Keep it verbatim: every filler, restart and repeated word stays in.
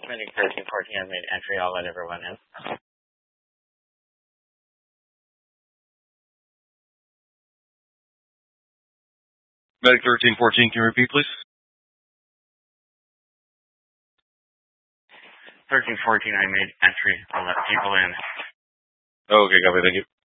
Medic thirteen fourteen, I've made entry. I'll let everyone in. Medic thirteen fourteen, can you repeat, please? thirteen fourteen, I made entry. I'll let people in. Okay, copy, thank you.